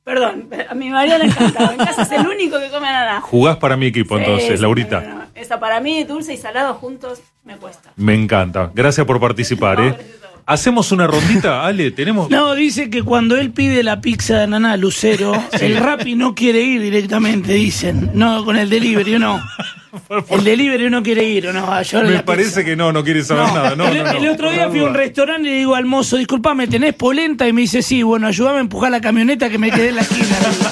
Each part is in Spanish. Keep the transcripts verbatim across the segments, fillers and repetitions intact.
Perdón, a mi marido le encanta. En casa es el único que come ananá. Jugás para mi equipo sí, entonces, sí, Laurita. No, no. Esa para mí, dulce y salado juntos, me cuesta. Me encanta. Gracias por participar, no, ¿eh? Hacemos una rondita, Ale, tenemos... No, dice que cuando él pide la pizza de ananá Lucero, sí. el Rappi no quiere ir directamente, dicen. No, con el delivery no. El delivery no quiere ir, ¿o no? Yo Me parece pizza. que no, no quiere saber no. nada. No, el, no, no. el otro día fui a un restaurante y le digo al mozo, disculpame, ¿tenés polenta? Y me dice, sí, bueno, ayúdame a empujar la camioneta que me quedé en la esquina.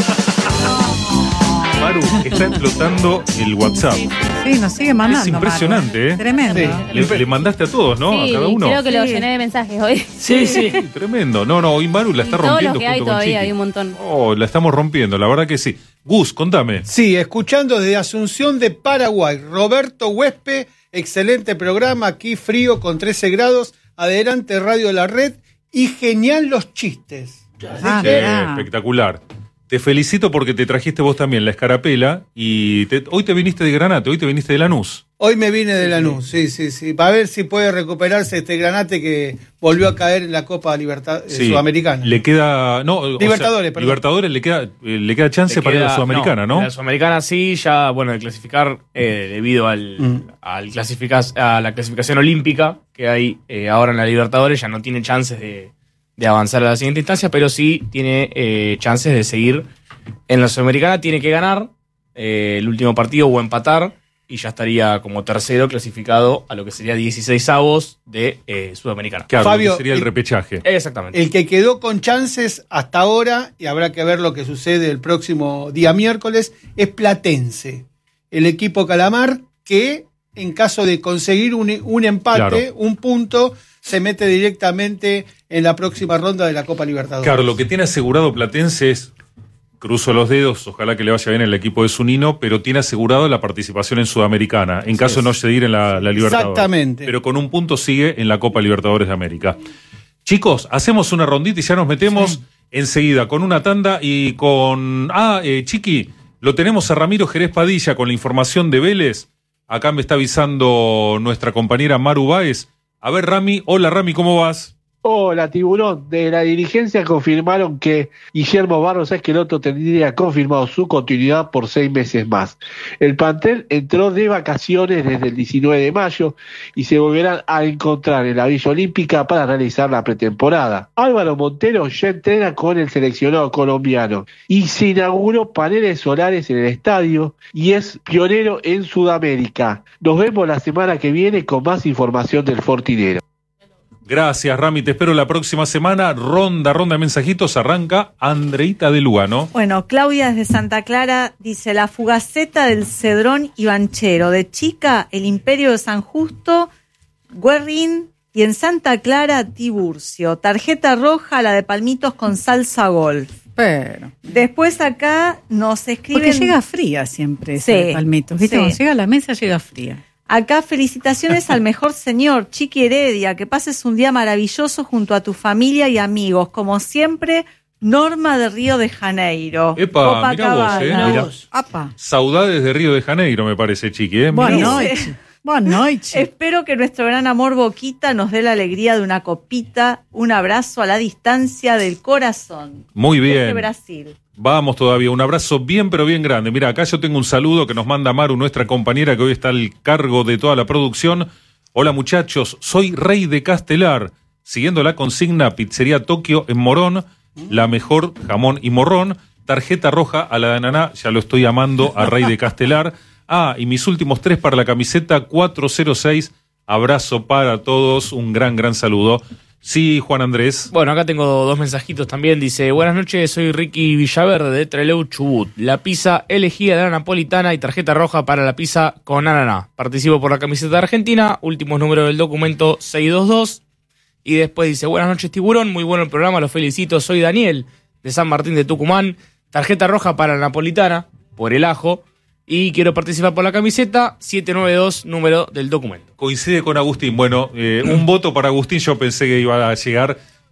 Maru, está explotando el WhatsApp. Sí, nos sigue mandando. Es impresionante, Maru. ¿eh? Tremendo. Sí. Le, le mandaste a todos, ¿no? Sí, a cada uno. Creo que sí. lo llené de mensajes hoy. Sí, sí. sí. Tremendo. No, no, hoy Maru la está y rompiendo. Todos los que hay junto todavía, con hay un montón. Oh, la estamos rompiendo, la verdad que sí. Gus, contame. Sí, escuchando desde Asunción de Paraguay. Roberto Huespe, excelente programa, aquí frío con trece grados. Adelante, Radio La Red. Y genial los chistes. Ah, sí, espectacular. Te felicito porque te trajiste vos también la escarapela y te, hoy te viniste de Granate, hoy te viniste de Lanús. Hoy me vine de Lanús, sí, sí, sí. Para ver si puede recuperarse este Granate que volvió a caer en la Copa Libertad sí, Sudamericana. Le queda, no, Libertadores, o sea, perdón. Libertadores le queda, le queda chance le para queda, ir a la Sudamericana, ¿no? ¿no? La Sudamericana sí, ya, bueno, de clasificar eh, debido al, mm. al clasifica, a la clasificación olímpica que hay eh, ahora en la Libertadores, ya no tiene chances de, de avanzar a la siguiente instancia, pero sí tiene eh, chances de seguir en la Sudamericana. Tiene que ganar eh, el último partido o empatar y ya estaría como tercero clasificado a lo que sería dieciseisavos de eh, Sudamericana. Claro, Fabio, sería el, el repechaje. Exactamente. El que quedó con chances hasta ahora, y habrá que ver lo que sucede el próximo día miércoles, es Platense, el equipo Calamar, que en caso de conseguir un, un empate, claro. un punto, se mete directamente en la próxima ronda de la Copa Libertadores. Claro, lo que tiene asegurado Platense es, cruzo los dedos, ojalá que le vaya bien el equipo de Zunino, pero tiene asegurado la participación en Sudamericana, en caso sí, de no seguir en la, la Libertadores. Exactamente. Pero con un punto sigue en la Copa Libertadores de América. Chicos, hacemos una rondita y ya nos metemos sí. enseguida con una tanda y con... Ah, eh, Chiqui, lo tenemos a Ramiro Jerez Padilla con la información de Vélez. Acá me está avisando nuestra compañera Maru Báez. A ver, Rami. Hola, Rami, ¿cómo vas? Hola, Tiburón. De la dirigencia confirmaron que Guillermo Barros Esqueloto tendría confirmado su continuidad por seis meses más. El plantel entró de vacaciones desde el diecinueve de mayo y se volverán a encontrar en la Villa Olímpica para realizar la pretemporada. Álvaro Montero ya entrena con el seleccionado colombiano y se inauguró paneles solares en el estadio y es pionero en Sudamérica. Nos vemos la semana que viene con más información del Fortinero. Gracias, Rami. Te espero la próxima semana. Ronda, ronda de mensajitos. Arranca Andreita de Lugano. Bueno, Claudia desde Santa Clara dice: la Fugaceta del Cedrón y Banchero. De chica, el Imperio de San Justo, Guerrín, y en Santa Clara, Tiburcio. Tarjeta roja, la de Palmitos con salsa golf. Pero. Después acá nos escriben. Porque llega fría siempre, sí, ese Palmitos. ¿Viste? Sí. Cuando llega a la mesa, llega fría. Acá felicitaciones al mejor señor, Chiqui Heredia, que pases un día maravilloso junto a tu familia y amigos. Como siempre, Norma de Río de Janeiro. Epa, mirá vos, eh. Mirá. Apa. Saudades de Río de Janeiro, me parece, Chiqui, eh. Buenas noches. Buenas noches. Espero que nuestro gran amor Boquita nos dé la alegría de una copita. Un abrazo a la distancia del corazón. Muy bien. Desde Brasil. Vamos todavía, un abrazo bien pero bien grande. Mira, acá yo tengo un saludo que nos manda Maru, nuestra compañera que hoy está al cargo de toda la producción. Hola muchachos, soy Rey de Castelar, siguiendo la consigna Pizzería Tokio en Morón, la mejor jamón y morrón, tarjeta roja a la de Ananá, ya lo estoy llamando a Rey de Castelar. Ah, y mis últimos tres para la camiseta cuatro cero seis, abrazo para todos, un gran gran saludo. Sí, Juan Andrés. Bueno, acá tengo dos mensajitos también. Dice: buenas noches, soy Ricky Villaverde de Trelew, Chubut. La pizza elegida de la napolitana y tarjeta roja para la pizza con ananá. Participo por la camiseta de Argentina, últimos números del documento seiscientos veintidós. Y después dice: buenas noches, Tiburón, muy bueno el programa, los felicito. Soy Daniel de San Martín de Tucumán. Tarjeta roja para la napolitana, por el ajo. Y quiero participar por la camiseta, setecientos noventa y dos, número del documento. Coincide con Agustín. Bueno, eh, un voto para Agustín, yo pensé que iba a llegar,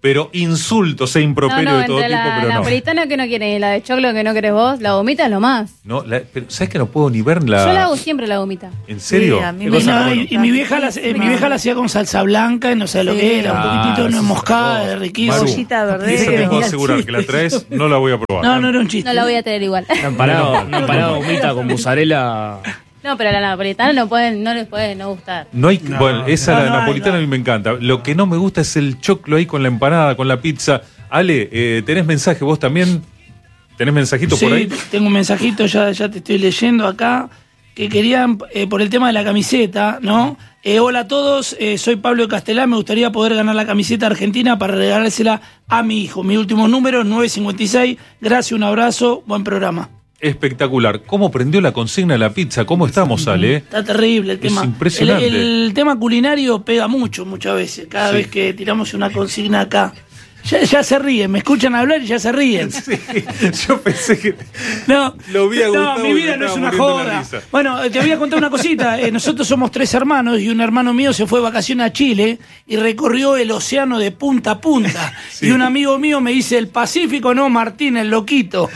pero insultos e improperios No, no, de todo entre tipo, la pero no. napolitana que no quiere y la de choclo que no querés vos, la gomita es lo más. No, la- pero ¿sabes que no puedo ni ver la...? Yo la hago siempre la gomita. ¿En serio? Sí, a mí Y, me no, gusta. y- y mi vieja la, eh, mi vieja la hacía con salsa blanca y no sé lo Sí. que era, un Ah, poquitito de eso nuez es moscada, otra de cosa. riquísimo. Maru, Ollita verde. esa te puedo Venía asegurar que la traes, no la voy a probar. No, no era un chiste. No la voy a tener igual. Una empanada, una empanada de gomita con mozzarella. No, pero a la napolitana no pueden, no les puede no gustar. No hay, No. bueno, esa No, la no hay, napolitana no. a mí me encanta. Lo que no me gusta es el choclo ahí con la empanada, con la pizza. Ale, eh, ¿tenés mensaje vos también? ¿Tenés mensajito Sí, por ahí? tengo un mensajito, ya, ya te estoy leyendo acá, que querían, eh, por el tema de la camiseta, ¿no? Eh, hola a todos, eh, soy Pablo de Castelar, me gustaría poder ganar la camiseta argentina para regalársela a mi hijo. Mi último número, nueve cincuenta y seis. Gracias, un abrazo, buen programa. Espectacular. ¿Cómo prendió la consigna de la pizza? ¿Cómo estamos, Ale? Está terrible el Es tema. impresionante. El, el tema culinario pega mucho, muchas veces, cada Sí. vez que tiramos una consigna acá. Ya, ya se ríen, me escuchan hablar y ya se ríen. Sí, yo pensé que... No, Lo vi a no, Gustavo mi y vida me no es estaba una muriendo de la joda. risa. Bueno, eh, te voy a contar una cosita. Eh, nosotros somos tres hermanos y un hermano mío se fue de vacaciones a Chile y recorrió el océano de punta a punta. Sí. Y un amigo mío me dice, el Pacífico no, Martín, el loquito.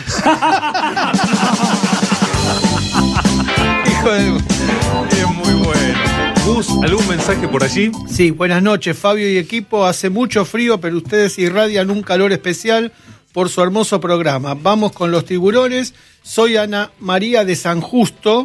Hijo de... Es muy bueno. Gus, ¿algún mensaje por allí? Sí, buenas noches, Fabio y equipo. Hace mucho frío, pero ustedes irradian un calor especial por su hermoso programa. Vamos con los tiburones. Soy Ana María de San Justo.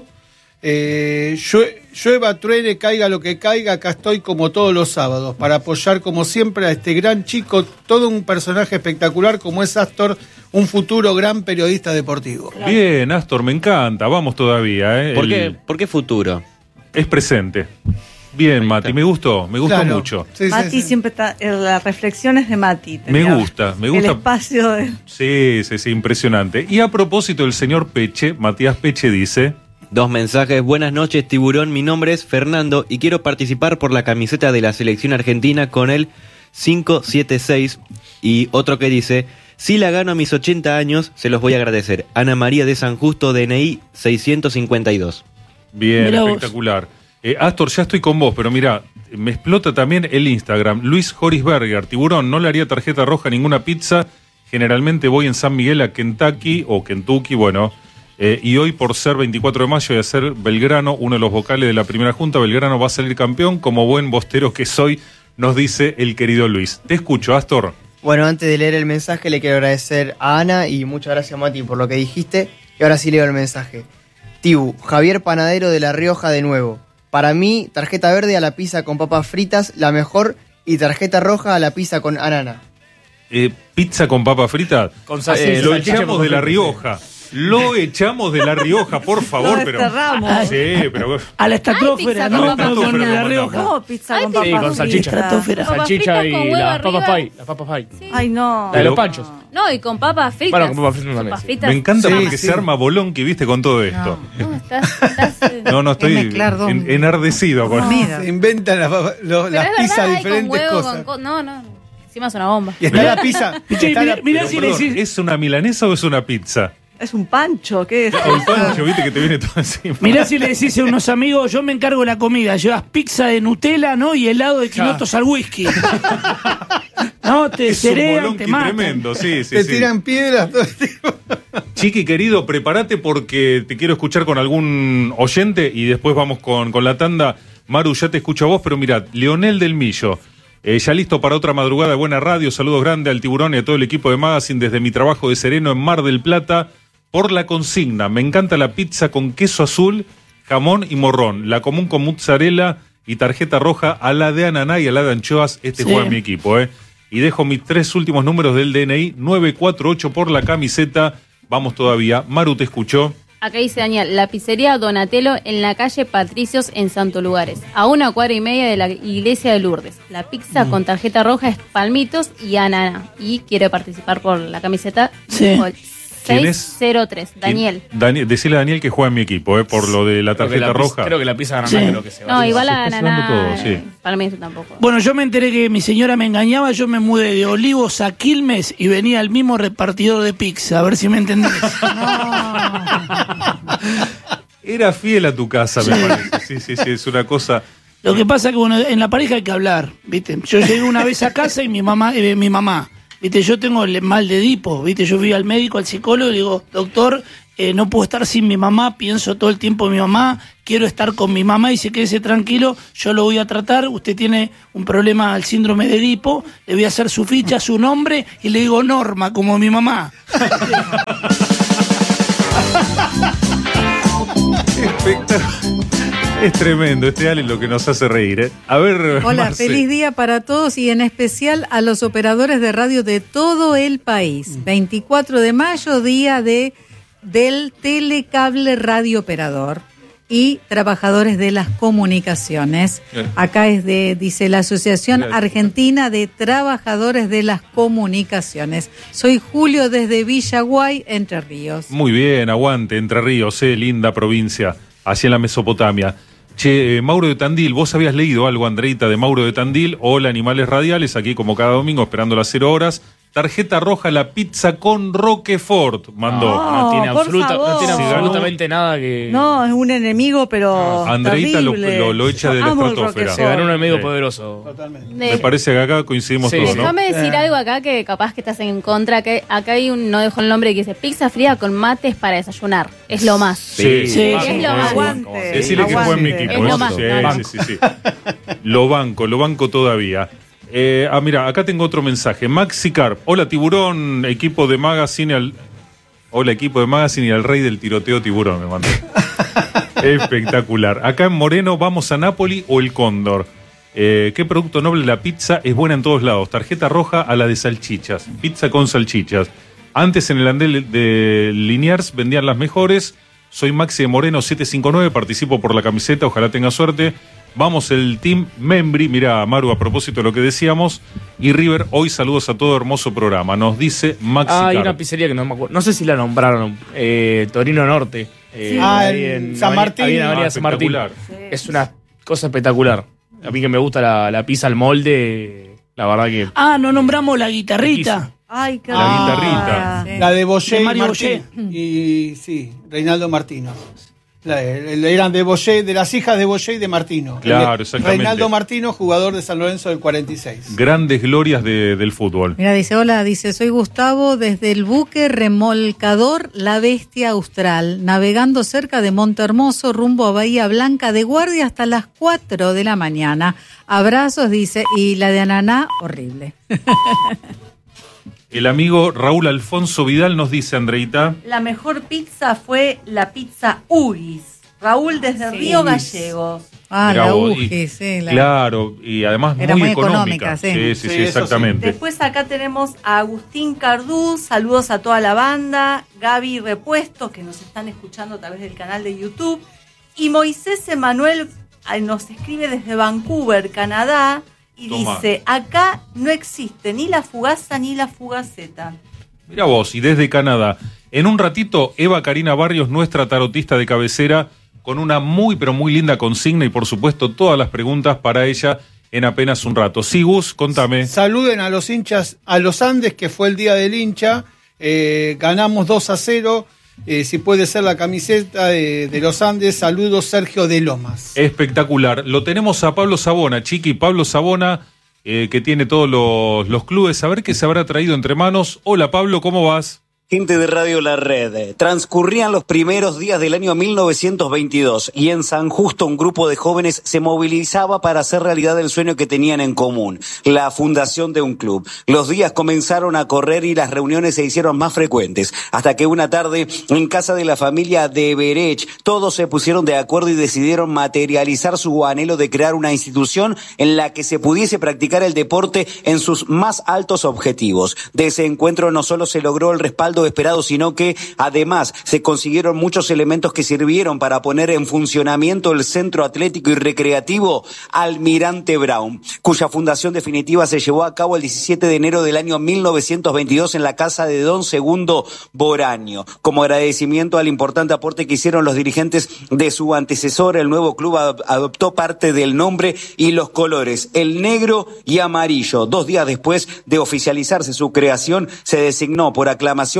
Eh, llue- llueva, truene, caiga lo que caiga, acá estoy como todos los sábados para apoyar como siempre a este gran chico, todo un personaje espectacular como es Astor, un futuro gran periodista deportivo. Bien, Astor, me encanta. Vamos todavía, ¿eh? ¿Por El- qué, ¿Por qué futuro? Es presente. Bien, Mati, me gustó, me gustó Claro. mucho. Sí, sí, Mati sí. siempre está, eh, las reflexiones de Mati. Me tenía gusta, me El gusta. espacio de... Sí, sí, sí, impresionante. Y a propósito, el señor Peche, Matías Peche dice... Dos mensajes. Buenas noches, tiburón. Mi nombre es Fernando y quiero participar por la camiseta de la selección argentina con el cinco siete seis. Y otro que dice, si la gano a mis ochenta años, se los voy a agradecer. Ana María de San Justo, D N I seiscientos cincuenta y dos. Bien, Mirá vos. espectacular. Eh, Astor, ya estoy con vos, pero mira, me explota también el Instagram. Luis Horisberger, tiburón, no le haría tarjeta roja a ninguna pizza. Generalmente voy en San Miguel a Kentucky o Kentucky, bueno. Eh, y hoy, por ser veinticuatro de mayo y hacer Belgrano, uno de los vocales de la primera junta, Belgrano va a salir campeón. Como buen bostero que soy, nos dice el querido Luis. Te escucho, Astor. Bueno, antes de leer el mensaje le quiero agradecer a Ana y muchas gracias, Mati, por lo que dijiste. Y ahora sí leo el mensaje. Tibu, Javier Panadero de La Rioja de nuevo. Para mí, tarjeta verde a la pizza con papas fritas, la mejor, y tarjeta roja a la pizza con anana. Eh, pizza con papa frita. Con sal- Eh, eh, lo salchicha echamos con de La papas Rioja. Lo echamos de La Rioja, por favor, Lo pero. desterramos. Sí, pero. A la Ay, estratosfera, pizza ¿no? con No, papas con fritas. La Rioja. ¿Cómo pizza Ay, con sí, papas con salchicha. fritas? Estratosfera. Papas Salchicha fritas y con huevo las papas arriba. pie. Las papas pie. Ay, no. La de los Pero- panchos. No, y con papas fritas. Bueno, con papas fritas también, Papas sí. fritas. Me encanta Sí, porque sí. se arma bolón que viste con todo esto. No, estás, estás, eh, No, no, estoy Es mezclar dos- en- enardecido con. Comida. Se inventan las, papa- lo- pero las es pizzas verdad, hay diferentes con huevo, cosas. con co- no, no, encima es una bomba. Y está la pizza. Che, está mirá- la- mirá Pero, si le perdón, decís- ¿es una milanesa o es una pizza? Es un pancho, ¿qué es? El pancho, viste que te viene todo encima. Mirá si le decís a unos amigos, yo me encargo de la comida, llevas pizza de Nutella, ¿no? Y helado de quinotos al whisky. No, te Es un cerean, bolón te que matan. tremendo, sí, sí, Te sí. tiran piedras todo el tiempo. Chiqui, querido, prepárate porque te quiero escuchar con algún oyente y después vamos con, con la tanda. Maru, ya te escucho a vos, pero mirad, Leonel del Millo, eh, ya listo para otra madrugada de buena radio. Saludos grandes al tiburón y a todo el equipo de Magazine desde mi trabajo de sereno en Mar del Plata. Por la consigna, me encanta la pizza con queso azul, jamón y morrón, la común con mozzarella y tarjeta roja, a la de ananá y a la de anchoas. Este Sí. juega en mi equipo, ¿eh? Y dejo mis tres últimos números del D N I, nueve cuatro ocho por la camiseta. Vamos todavía. Maru, te escuchó. Acá dice Daniel, la pizzería Donatello en la calle Patricios en Santo Lugares, a una cuadra y media de la iglesia de Lourdes. La pizza con tarjeta roja es palmitos y anana. Y quiere participar por la camiseta. Sí. ¿Quién es? seis cero tres, Daniel. Daniel, decirle a Daniel que juega en mi equipo, ¿eh? Por lo de la Creo que tarjeta la pizza- roja. Creo que la pizza Sí. granada creo que se va. No, igual se la está sudando anana. todo, sí. eh, Palmito tampoco. Bueno, yo me enteré que mi señora me engañaba, yo me mudé de Olivos a Quilmes y venía el mismo repartidor de pizza, a ver si me entendés. Era fiel a tu casa, me parece. Sí, sí, sí, es una cosa. Lo que pasa es que bueno, en la pareja hay que hablar, ¿viste? Yo llegué una vez a casa y mi mamá, eh, mi mamá, ¿viste? Yo tengo el mal de Edipo, ¿viste? Yo fui al médico, al psicólogo y digo, doctor, eh, no puedo estar sin mi mamá, pienso todo el tiempo en mi mamá, quiero estar con mi mamá y se quédese tranquilo, yo lo voy a tratar, usted tiene un problema al síndrome de Edipo, le voy a hacer su ficha, su nombre y le digo Norma, como mi mamá. Espectacular. Es tremendo, este Ale lo que nos hace reír, ¿eh? A ver, Hola, Marce. feliz día para todos y en especial a los operadores de radio de todo el país. veinticuatro de mayo, día de del Telecable Radio Operador y trabajadores de las comunicaciones. Eh. Acá es de, dice la Asociación Mira. Argentina de Trabajadores de las Comunicaciones. Soy Julio desde Villaguay, Entre Ríos. Muy bien, aguante, Entre Ríos, eh, linda provincia, hacia la Mesopotamia. Che, eh, Mauro de Tandil, vos habías leído algo, Andreita, de Mauro de Tandil. Hola, Animales Radiales, aquí como cada domingo, esperando las cero horas. Tarjeta roja, la pizza con Roquefort, mandó. No, No tiene, por absoluta, no favor. tiene Si ganó- absolutamente nada que... No, es un enemigo, pero. Andreita lo, terrible. lo, lo echa de la Amo el estratosfera. Se ganó un enemigo Sí. poderoso. Totalmente. Me De- parece que acá coincidimos Sí, todos, ¿no? déjame decir algo acá que capaz que estás en contra. Que acá hay un, no dejo el nombre, que dice pizza fría con mates para desayunar. Es lo más. Sí, Sí, Vamos, es lo vamos, más. vamos. Aguante. Decirle que fue en mi Aguante. equipo. Es lo eso más, sí, no, no. sí, sí, sí. Lo banco, lo banco todavía. Eh, ah, mira, acá tengo otro mensaje. Maxi Carp. Hola, Tiburón, equipo de Magazine. Al... Hola, equipo de Magazine y al rey del tiroteo Tiburón, me mandó. Espectacular. Acá en Moreno, vamos a Nápoli o el Cóndor. Eh, ¿Qué producto noble la pizza? Es buena en todos lados. Tarjeta roja a la de salchichas. Pizza con salchichas. Antes en el andel de Liniers vendían las mejores. Soy Maxi de Moreno siete cinco nueve, participo por la camiseta, ojalá tenga suerte. Vamos el Team Membri, mira Maru, a propósito de lo que decíamos. Y River, hoy saludos a todo, hermoso programa. Nos dice Maxi Ah, hay Carp. una pizzería que no me acuerdo. No sé si la nombraron. Eh, Torino Norte. Eh, Sí. Ah, ahí en San Aveni- Martín. ahí en Avenida Ah, San Martín. espectacular. Es una cosa espectacular. A mí que me gusta la, la pizza al molde, la verdad que... Ah, no nombramos la guitarrita. Ay, qué La rico. guitarrita. Sí. La de Boyé De y Mario Martín. Y sí, Reinaldo Martino. La- el- eran de Boyé, de las hijas de Boyé y de Martino. Claro, El de exactamente. Reinaldo Martino, jugador de San Lorenzo del cuarenta y seis. Grandes glorias de- del fútbol. Mira, dice, hola, dice, soy Gustavo desde el buque remolcador La Bestia Austral, navegando cerca de Montehermoso rumbo a Bahía Blanca, de guardia hasta las cuatro de la mañana. Abrazos, dice, y la de Ananá, horrible. El amigo Raúl Alfonso Vidal nos dice, Andreita. La mejor pizza fue la pizza Ugis. Raúl desde Sí. Río Gallegos. Ah, Mirá la vos, U G I, y- sí. La... Claro, y además Era muy, muy económica. económica, sí. Sí, sí, sí, Sí, eso sí. exactamente. Después acá tenemos a Agustín Cardú, saludos a toda la banda, Gaby Repuestos, que nos están escuchando a través del canal de YouTube, y Moisés Emanuel eh, nos escribe desde Vancouver, Canadá, y Tomá. dice, acá no existe ni la fugaza ni la fugaceta. Mira vos, y desde Canadá. En un ratito, Eva Karina Barrios, nuestra tarotista de cabecera, con una muy, pero muy linda consigna y, por supuesto, todas las preguntas para ella en apenas un rato. Sí, Gus, contame. Saluden a los hinchas, a los Andes, que fue el día del hincha. Eh, ganamos dos a cero. Eh, si puede ser la camiseta de, de los Andes, saludos Sergio de Lomas. Espectacular. Lo tenemos a Pablo Sabona, Chiqui. Pablo Sabona, eh, que tiene todos los, los clubes. A ver qué se habrá traído entre manos. Hola, Pablo, ¿cómo vas? Gente de Radio La Red, transcurrían los primeros días del año mil novecientos veintidós y en San Justo un grupo de jóvenes se movilizaba para hacer realidad el sueño que tenían en común, la fundación de un club. Los días comenzaron a correr y las reuniones se hicieron más frecuentes, hasta que una tarde en casa de la familia de Berech todos se pusieron de acuerdo y decidieron materializar su anhelo de crear una institución en la que se pudiese practicar el deporte en sus más altos objetivos. De ese encuentro no solo se logró el respaldo esperado, sino que además se consiguieron muchos elementos que sirvieron para poner en funcionamiento el centro atlético y recreativo Almirante Brown, cuya fundación definitiva se llevó a cabo el diecisiete de enero del año mil novecientos veintidós en la casa de Don Segundo Boraño, como agradecimiento al importante aporte que hicieron los dirigentes de su antecesor. El nuevo club ad- adoptó parte del nombre y los colores, el negro y amarillo. Dos días después de oficializarse su creación, se designó por aclamación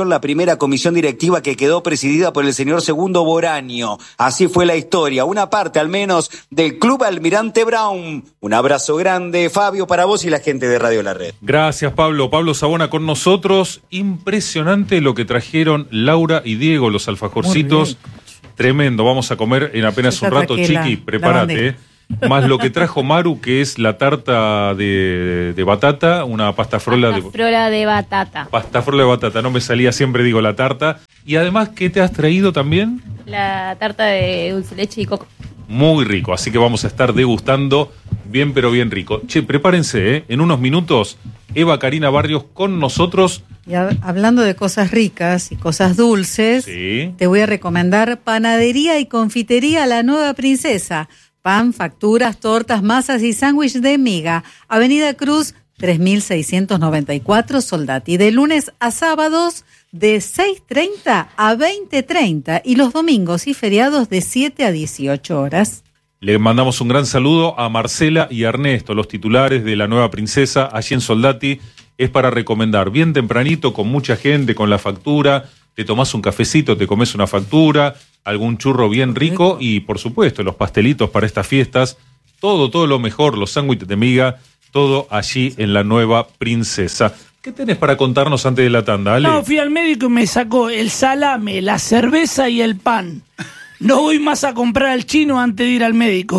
Nación la primera comisión directiva que quedó presidida por el señor Segundo Boraño. Así fue la historia, una parte al menos del Club Almirante Brown. Un abrazo grande, Fabio, para vos y la gente de Radio La Red. Gracias, Pablo. Pablo Sabona con nosotros. Impresionante lo que trajeron Laura y Diego, los alfajorcitos. Tremendo. Vamos a comer en apenas un rato, Chiqui. Prepárate, eh. Más lo que trajo Maru, que es la tarta de, de batata, una pasta frola de... Frola de batata. Pasta frola de batata, no me salía, siempre digo la tarta. Y además, ¿qué te has traído también? La tarta de dulce leche y coco. Muy rico, así que vamos a estar degustando bien, pero bien rico. Che, prepárense, ¿eh? En unos minutos, Eva Karina Barrios con nosotros. Y a- hablando de cosas ricas y cosas dulces, Sí. te voy a recomendar Panadería y Confitería La Nueva Princesa. Pan, facturas, tortas, masas y sándwich de miga. Avenida Cruz tres mil seiscientos noventa y cuatro, Soldati. De lunes a sábados de seis treinta a veinte treinta y los domingos y feriados de siete a dieciocho horas. Le mandamos un gran saludo a Marcela y a Ernesto, los titulares de La Nueva Princesa, allí en Soldati. Es para recomendar, bien tempranito, con mucha gente, con la factura, te tomás un cafecito, te comes una factura, algún churro bien rico y, por supuesto, los pastelitos para estas fiestas, todo, todo lo mejor, los sándwiches de miga, todo allí en La Nueva Princesa. ¿Qué tenés para contarnos antes de la tanda, Ale? No, fui al médico y me sacó el salame, la cerveza y el pan. No voy más a comprar al chino antes de ir al médico.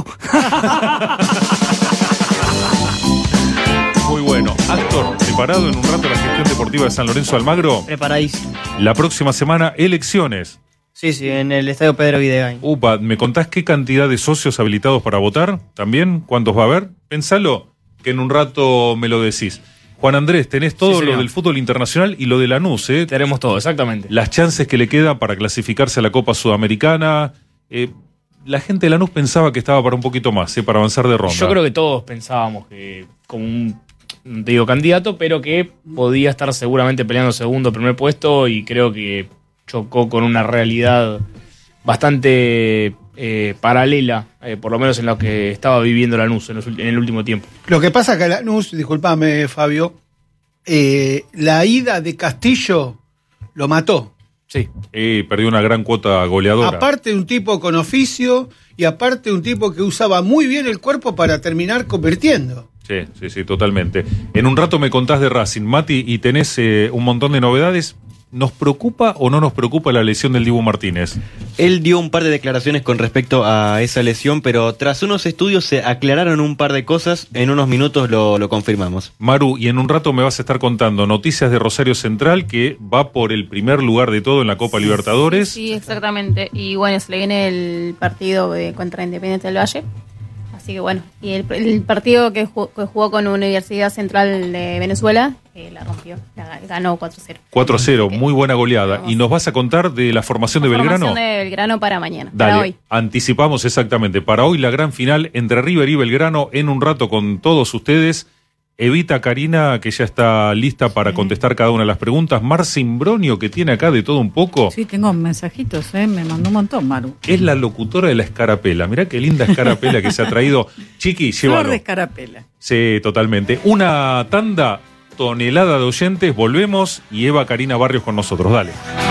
Muy bueno. Actor, preparado en un rato la gestión deportiva de San Lorenzo Almagro. Preparadísimo. La próxima semana, elecciones. Sí, sí, en el estadio Pedro Videgain. Upa, ¿me contás qué cantidad de socios habilitados para votar? ¿También? ¿Cuántos va a haber? Pensalo, que en un rato me lo decís. Juan Andrés, tenés todo Sí, señor. lo del fútbol internacional y lo de Lanús, ¿eh? Tenemos todo, exactamente. Las chances que le quedan para clasificarse a la Copa Sudamericana. Eh, la gente de Lanús pensaba que estaba para un poquito más, ¿eh? Para avanzar de ronda. Yo creo que todos pensábamos que como un, no te digo candidato, pero que podía estar seguramente peleando segundo o primer puesto y creo que chocó con una realidad bastante eh, paralela, eh, por lo menos en lo que estaba viviendo Lanús en, los ulti- en el último tiempo. Lo que pasa que Lanús, disculpame, Fabio, eh, la ida de Castillo lo mató. Sí. Eh, perdió una gran cuota goleadora. Aparte de un tipo con oficio y aparte de un tipo que usaba muy bien el cuerpo para terminar convirtiendo. Sí, sí, sí, totalmente. En un rato me contás de Racing, Mati, y tenés eh, un montón de novedades. ¿Nos preocupa o no nos preocupa la lesión del Dibu Martínez? Él dio un par de declaraciones con respecto a esa lesión, pero tras unos estudios se aclararon un par de cosas. En unos minutos lo, lo confirmamos. Maru, y en un rato me vas a estar contando noticias de Rosario Central, que va por el primer lugar de todo en la Copa Libertadores. Sí, exactamente. Y bueno, se le viene el partido de, contra Independiente del Valle. Así que bueno, y el, el partido que jugó, que jugó con Universidad Central de Venezuela, eh, la rompió, la ganó cuatro cero. cuatro cero, muy buena goleada. ¿Y nos vas a contar de la formación de Belgrano? Formación de Belgrano para mañana, para Dale, hoy. anticipamos exactamente. Para hoy la gran final entre River y Belgrano, en un rato con todos ustedes. Evita Karina, que ya está lista para contestar cada una de las preguntas. Marcin Bronio, que tiene acá de todo un poco. Sí, tengo mensajitos, ¿eh? Me mandó un montón, Maru. Es la locutora de la escarapela. Mirá qué linda escarapela que se ha traído. Chiqui, Flor llévalo. de escarapela. Sí, totalmente. Una tanda, tonelada de oyentes. Volvemos y Eva Karina Barrios con nosotros. Dale.